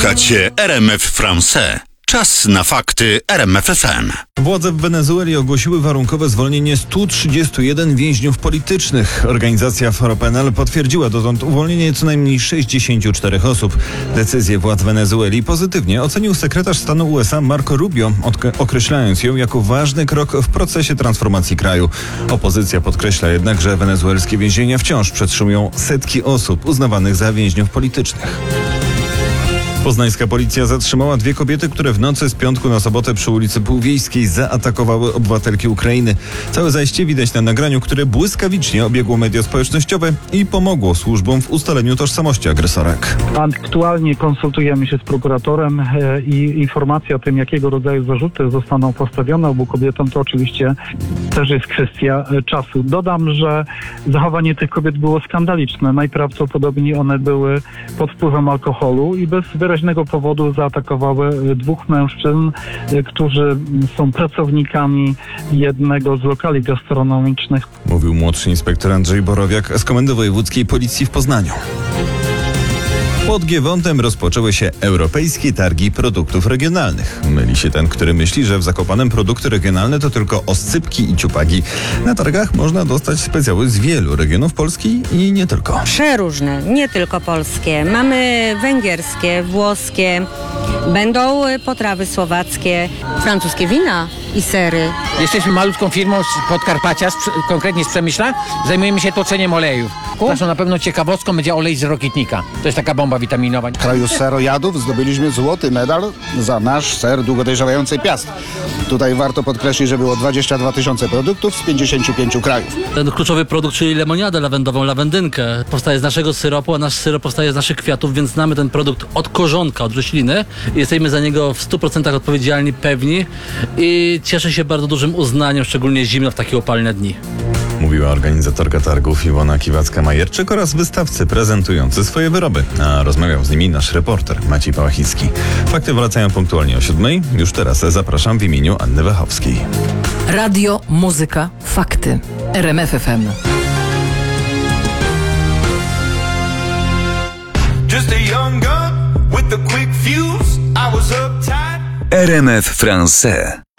Słuchacie RMF Français. Czas na fakty RMF FM. Władze w Wenezueli ogłosiły warunkowe zwolnienie 131 więźniów politycznych. Organizacja Foropenal potwierdziła dotąd uwolnienie co najmniej 64 osób. Decyzję władz Wenezueli pozytywnie ocenił sekretarz stanu USA Marco Rubio, określając ją jako ważny krok w procesie transformacji kraju. Opozycja podkreśla jednak, że wenezuelskie więzienia wciąż przetrzymują setki osób uznawanych za więźniów politycznych. Poznańska policja zatrzymała dwie kobiety, które w nocy z piątku na sobotę przy ulicy Półwiejskiej zaatakowały obywatelki Ukrainy. Całe zajście widać na nagraniu, które błyskawicznie obiegło media społecznościowe i pomogło służbom w ustaleniu tożsamości agresorek. Aktualnie konsultujemy się z prokuratorem i informacja o tym, jakiego rodzaju zarzuty zostaną postawione obu kobietom, to oczywiście też jest kwestia czasu. Dodam, że zachowanie tych kobiet było skandaliczne. Najprawdopodobniej one były pod wpływem alkoholu i bez wyraźnego powodu zaatakowały dwóch mężczyzn, którzy są pracownikami jednego z lokali gastronomicznych. Mówił młodszy inspektor Andrzej Borowiak z Komendy Wojewódzkiej Policji w Poznaniu. Pod Giewątem rozpoczęły się europejskie targi produktów regionalnych. Myli się ten, który myśli, że w Zakopanem produkty regionalne to tylko oscypki i ciupagi. Na targach można dostać specjały z wielu regionów Polski i nie tylko. Przeróżne, nie tylko polskie. Mamy węgierskie, włoskie, będą potrawy słowackie, francuskie wina i sery. Jesteśmy malutką firmą z Podkarpacia, konkretnie z Przemyśla. Zajmujemy się toceniem olejów. Naszą na pewno ciekawostką będzie olej z Rokietnika. To jest taka bomba witaminowa. W kraju serojadów zdobyliśmy złoty medal za nasz ser długodojrzewającej Piast. Tutaj warto podkreślić, że było 22 000 produktów z 55 krajów. Ten kluczowy produkt, czyli lemoniadę lawendową, lawendynkę, powstaje z naszego syropu, a nasz syrop powstaje z naszych kwiatów, więc znamy ten produkt od korzonka, od rośliny i jesteśmy za niego w 100% odpowiedzialni, pewni i cieszę się bardzo dużym uznaniem, szczególnie zimno w takie upalne dni. Mówiła organizatorka targów Iwona Kiwacka-Majerczyk oraz wystawcy prezentujący swoje wyroby. A rozmawiał z nimi nasz reporter Maciej Pałachicki. Fakty wracają punktualnie o 7:00. Już teraz zapraszam w imieniu Anny Wachowskiej. Radio, muzyka, fakty. RMF FM. RMF Français.